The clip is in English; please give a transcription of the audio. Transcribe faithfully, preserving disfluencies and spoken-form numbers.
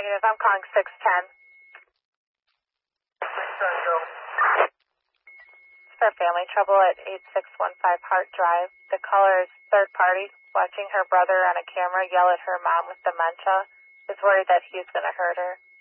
Negative, I'm calling six ten. It's for family trouble at eight six one five Hart Drive. The caller is third party, watching her brother on a camera yell at her mom with dementia, is worried that he's going to hurt her.